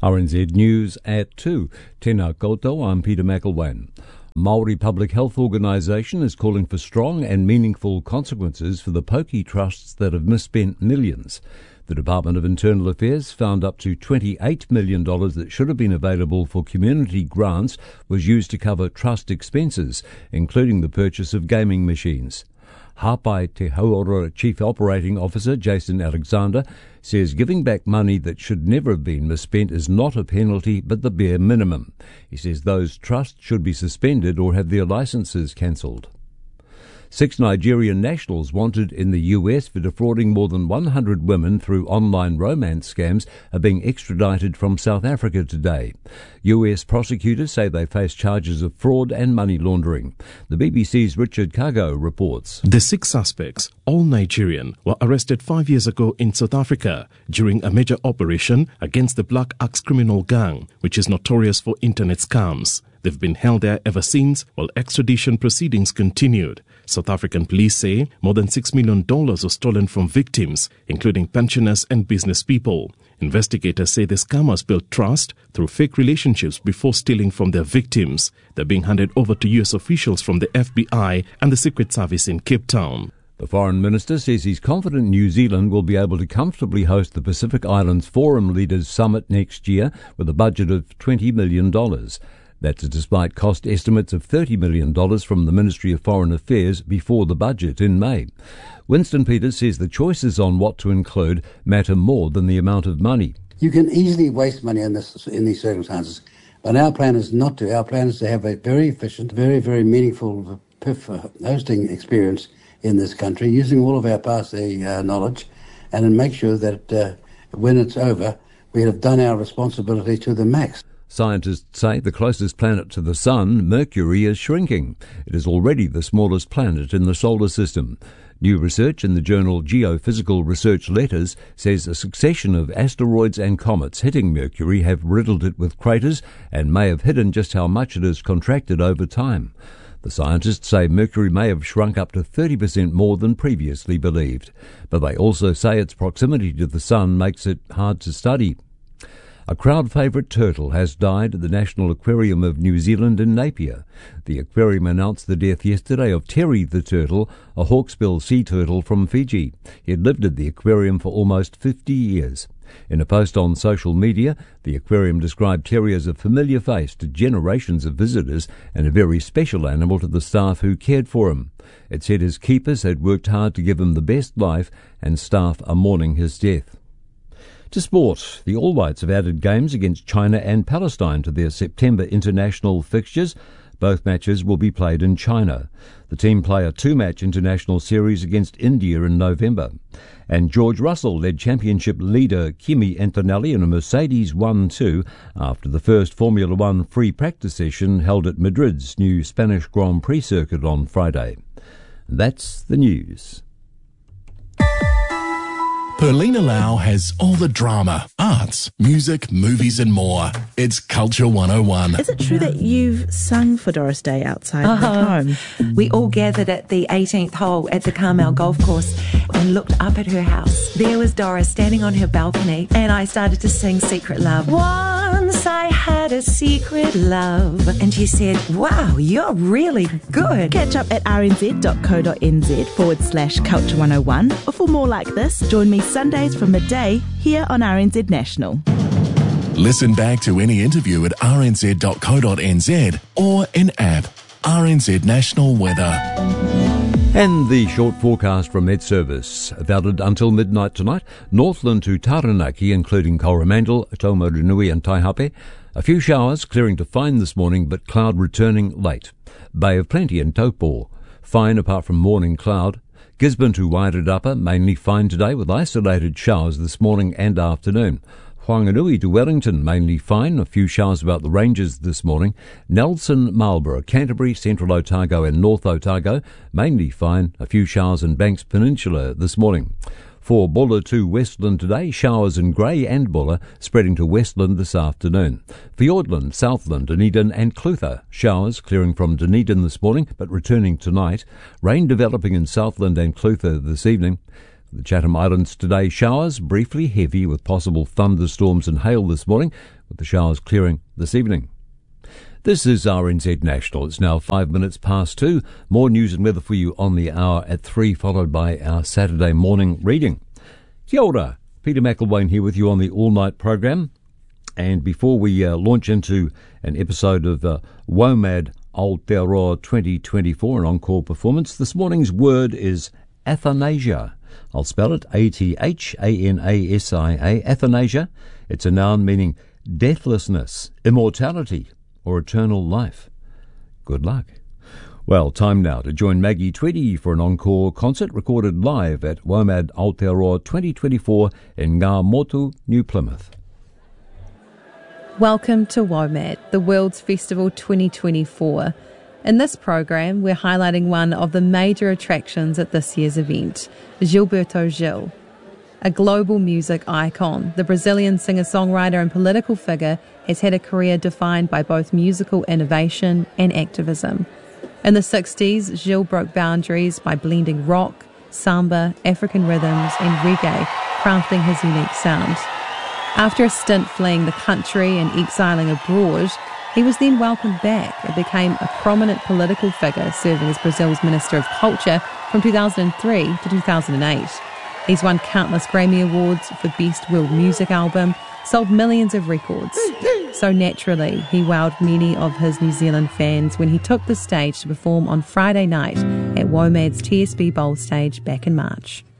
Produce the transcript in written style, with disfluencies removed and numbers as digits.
RNZ News at 2. Tēnā koutou, I'm Peter McElwain. Māori Public Health Organisation is calling for strong and meaningful consequences for the Poki trusts that have misspent millions. The Department of Internal Affairs found up to $28 million that should have been available for community grants was used to cover trust expenses, including the purchase of gaming machines. Hapai Te Hauora Chief Operating Officer Jason Alexander says giving back money that should never have been misspent is not a penalty but the bare minimum. He says those trusts should be suspended or have their licences cancelled. 6 Nigerian nationals wanted in the US for defrauding more than 100 women through online romance scams are being extradited from South Africa today. US prosecutors say they face charges of fraud and money laundering. The BBC's Richard Kago reports. The 6 suspects, all Nigerian, were arrested 5 years ago in South Africa during a major operation against the Black Axe criminal gang, which is notorious for internet scams. They've been held there ever since, while extradition proceedings continued. South African police say more than $6 million was stolen from victims, including pensioners and business people. Investigators say the scammers built trust through fake relationships before stealing from their victims. They're being handed over to US officials from the FBI and the Secret Service in Cape Town. The Foreign Minister says he's confident New Zealand will be able to comfortably host the Pacific Islands Forum Leaders Summit next year with a budget of $20 million. That's despite cost estimates of $30 million from the Ministry of Foreign Affairs before the budget in May. Winston Peters says the choices on what to include matter more than the amount of money. You can easily waste money in these circumstances, but our plan is not to. Our plan is to have a very efficient, very, very meaningful PIF hosting experience in this country, using all of our past knowledge, and then make sure that when it's over, we have done our responsibility to the max. Scientists say the closest planet to the Sun, Mercury, is shrinking. It is already the smallest planet in the solar system. New research in the journal Geophysical Research Letters says a succession of asteroids and comets hitting Mercury have riddled it with craters and may have hidden just how much it has contracted over time. The scientists say Mercury may have shrunk up to 30% more than previously believed, but they also say its proximity to the Sun makes it hard to study. A crowd favourite turtle has died at the National Aquarium of New Zealand in Napier. The aquarium announced the death yesterday of Terry the turtle, a hawksbill sea turtle from Fiji. He had lived at the aquarium for almost 50 years. In a post on social media, the aquarium described Terry as a familiar face to generations of visitors and a very special animal to the staff who cared for him. It said his keepers had worked hard to give him the best life and staff are mourning his death. To sport, the All Whites have added games against China and Palestine to their September international fixtures. Both matches will be played in China. The team play a 2-match international series against India in November. And George Russell led championship leader Kimi Antonelli in a Mercedes 1-2 after the first Formula One free practice session held at Madrid's new Spanish Grand Prix circuit on Friday. And that's the news. Perlina Lau has all the drama, arts, music, movies and more. It's Culture 101. Is it true that you've sung for Doris Day outside at home? We all gathered at the 18th hole at the Carmel Golf Course and looked up at her house. There was Doris standing on her balcony and I started to sing Secret Love. Once I had a secret love. And she said, wow, you're really good. Catch up at rnz.co.nz/Culture 101. Or for more like this, join me Sundays from midday here on RNZ National. Listen back to any interview at rnz.co.nz or in app RNZ National Weather. And the short forecast from Met Service, valid until midnight tonight. Northland to Taranaki, including Coromandel, Taumarunui and Taihape. A few showers clearing to fine this morning, but cloud returning late. Bay of Plenty and Taupo. Fine apart from morning cloud. Gisborne to Wairedapa, mainly fine today with isolated showers this morning and afternoon. Whanganui to Wellington, mainly fine, a few showers about the ranges this morning. Nelson, Marlborough, Canterbury, Central Otago and North Otago, mainly fine, a few showers in Banks Peninsula this morning. For Bulla to Westland today, showers in Grey and Bulla, spreading to Westland this afternoon. Fiordland, Southland, Dunedin and Clutha, showers clearing from Dunedin this morning but returning tonight. Rain developing in Southland and Clutha this evening. For the Chatham Islands today, showers, briefly heavy with possible thunderstorms and hail this morning, with the showers clearing this evening. This is RNZ National. It's now 5 minutes past 2. More news and weather for you on the hour at 3, followed by our Saturday morning reading. Kia ora, Peter McElwain here with you on the all-night program. And before we launch into an episode of WOMAD Aotearoa 2024, an encore performance, this morning's word is Athanasia. I'll spell it Athanasia. Athanasia. It's a noun meaning deathlessness, immortality, or eternal life. Good luck. Well, time now to join Maggie Tweedy for an encore concert recorded live at WOMAD Aotearoa 2024 in Ngā Motu, New Plymouth. Welcome to WOMAD, the World's Festival 2024. In this program, we're highlighting one of the major attractions at this year's event, Gilberto Gil. A global music icon, the Brazilian singer-songwriter and political figure has had a career defined by both musical innovation and activism. In the 60s, Gil broke boundaries by blending rock, samba, African rhythms and reggae, crafting his unique sound. After a stint fleeing the country and exiling abroad, he was then welcomed back and became a prominent political figure, serving as Brazil's Minister of Culture from 2003 to 2008. He's won countless Grammy Awards for Best World Music Album, sold millions of records. So naturally, he wowed many of his New Zealand fans when he took the stage to perform on Friday night at WOMAD's TSB Bowl stage back in March.